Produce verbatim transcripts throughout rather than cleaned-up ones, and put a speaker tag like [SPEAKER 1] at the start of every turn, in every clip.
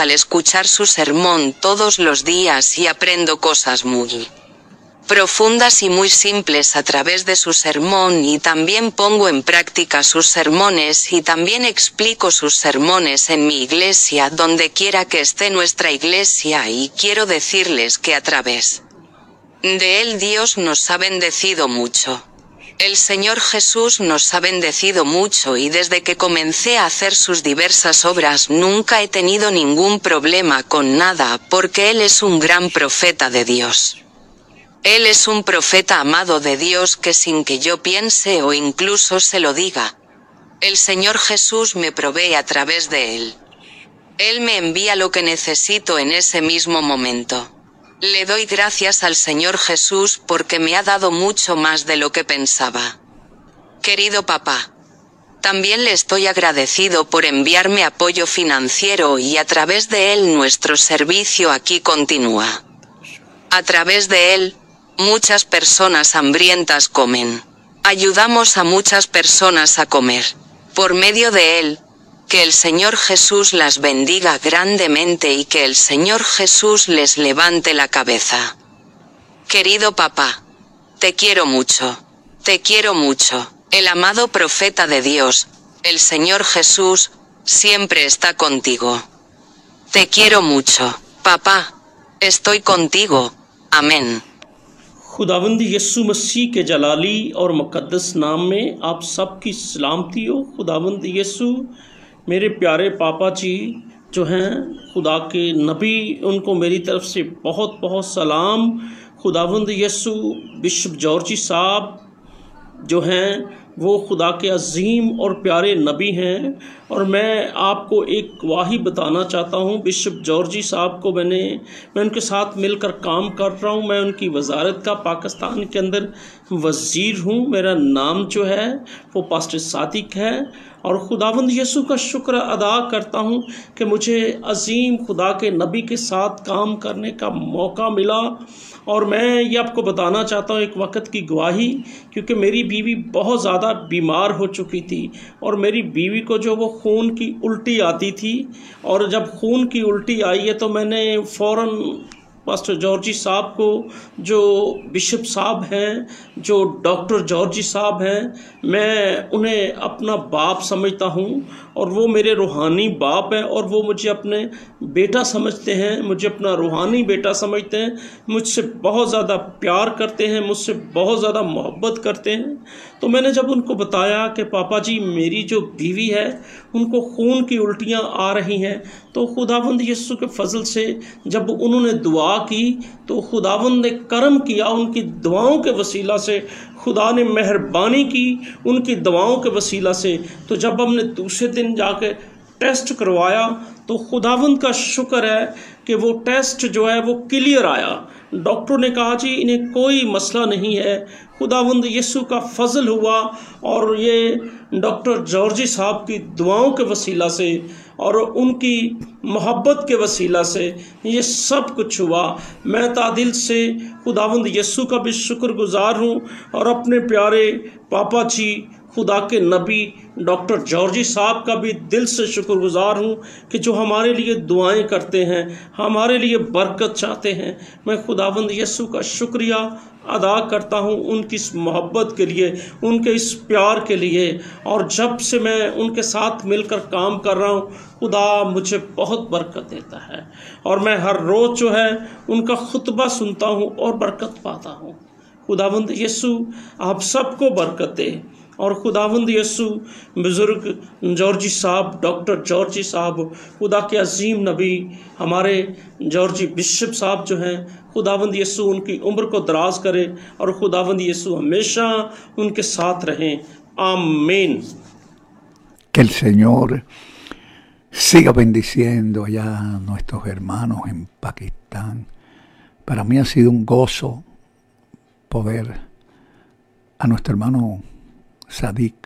[SPEAKER 1] al escuchar su sermón todos los días y aprendo cosas muy profundas y muy simples a través de su sermón, y también pongo en práctica sus sermones y también explico sus sermones en mi iglesia, donde quiera que esté nuestra iglesia, y quiero decirles que a través de él Dios nos ha bendecido mucho. El Señor Jesús nos ha bendecido mucho, y desde que comencé a hacer sus diversas obras nunca he tenido ningún problema con nada, porque Él es un gran profeta de Dios. Él es un profeta amado de Dios que sin que yo piense o incluso se lo diga, el Señor Jesús me provee a través de Él. Él me envía lo que necesito en ese mismo momento. Le doy gracias al Señor Jesús porque me ha dado mucho más de lo que pensaba. Querido papá, también le estoy agradecido por enviarme apoyo financiero, y a través de él nuestro servicio aquí continúa. A través de él, muchas personas hambrientas comen. Ayudamos a muchas personas a comer. Por medio de él, que el Señor Jesús las bendiga grandemente y que el Señor Jesús les levante la cabeza. Querido papá, te quiero mucho. Te quiero mucho. El amado profeta de Dios, el Señor Jesús, siempre está contigo. Te quiero mucho, papá. Estoy contigo. Amén.
[SPEAKER 2] खुदावंद यीशु मसीह के जलाली और मुकद्दस नाम में आप सबकी सलामती हो। खुदावंद यीशु मेरे प्यारे पापा जी जो हैं खुदा के नबी, उनको मेरी तरफ से बहुत बहुत सलाम। खुदावंद यीशु बिशप जॉर्जी साहब जो हैं वो खुदा के अजीम और प्यारे नबी हैं, और मैं आपको एक गवाही बताना चाहता हूँ। बिशप जॉर्जी साहब को मैंने मैं उनके साथ मिलकर काम कर रहा हूँ। मैं उनकी वजारत का पाकिस्तान के अंदर वज़ीर हूँ। मेरा नाम जो है वो पास्टर सादिक है, और खुदावंद यीशु का शुक्र अदा करता हूँ कि मुझे अजीम खुदा के नबी के साथ काम करने का मौका मिला। और मैं ये आपको बताना चाहता हूँ एक वक्त की गवाही, क्योंकि मेरी बीवी बहुत ज़्यादा बीमार हो चुकी थी, और मेरी बीवी को जो वो खून की उल्टी आती थी, और जब खून की उल्टी आई है तो मैंने फ़ौरन पास्टर जॉर्जी साहब को, जो बिशप साहब हैं, जो डॉक्टर जॉर्जी साहब हैं, मैं उन्हें अपना बाप समझता हूँ, और वो मेरे रूहानी बाप हैं, और वो मुझे अपने बेटा समझते हैं, मुझे अपना रूहानी बेटा समझते हैं, मुझसे बहुत ज़्यादा प्यार करते हैं, मुझसे बहुत ज़्यादा मोहब्बत करते हैं। तो मैंने जब उनको बताया कि पापा जी मेरी जो बीवी है उनको खून की उल्टियाँ आ रही हैं, तो खुदावंद यीशु के फजल से जब उन्होंने दुआ की तो खुदावंद ने करम किया। उनकी दुआओं के वसीला से खुदा ने मेहरबानी की, उनकी दुआओं के वसीला से। तो जब हमने दूसरे दिन जाके टेस्ट करवाया तो खुदावंद का शुक्र है कि वो टेस्ट जो है वो क्लियर आया। डॉक्टर ने कहा जी इन्हें कोई मसला नहीं है। खुदावंद यीशु का फजल हुआ, और ये डॉक्टर जॉर्जी साहब की दुआओं के वसीला से और उनकी मोहब्बत के वसीला से ये सब कुछ हुआ। मैं तादिल से खुदावंद यीशु का भी शुक्रगुजार हूँ, और अपने प्यारे पापा जी खुदा के नबी डॉक्टर जॉर्जी साहब का भी दिल से शुक्रगुजार हूँ कि जो हमारे लिए दुआएं करते हैं, हमारे लिए बरकत चाहते हैं। मैं खुदावंद यीशु का शुक्रिया अदा करता हूँ उनकी इस मोहब्बत के लिए, उनके इस प्यार के लिए। और जब से मैं उनके साथ मिलकर काम कर रहा हूँ खुदा मुझे बहुत बरकत देता है, और मैं हर रोज़ जो है उनका खुतबा सुनता हूँ और बरकत पाता हूँ। खुदावंद यीशु आप सबको बरकत दे। और खुदावंद यीशु बुज़ुर्ग जॉर्जी साहब, डॉक्टर जॉर्जी साहब, खुदा के अजीम नबी हमारे जॉर्जी बिशप साहब जो हैं, खुदावंद यीशु उनकी उम्र को दराज करे, और खुदावंद यीशु हमेशा उनके साथ रहें। आमीन।
[SPEAKER 3] Que el Señor siga bendiciendo allá a nuestros hermanos en Pakistán. Para mí ha sido un gozo poder a nuestro hermano Sadik,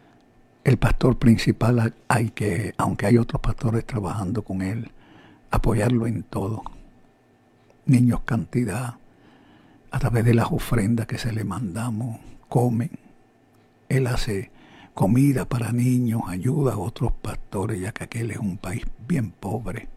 [SPEAKER 3] el pastor principal, hay que, aunque hay otros pastores trabajando con él, apoyarlo en todo. Niños cantidad, a través de las ofrendas que se le mandamos, comen. Él hace comida para niños, ayuda a otros pastores, ya que aquel es un país bien pobre.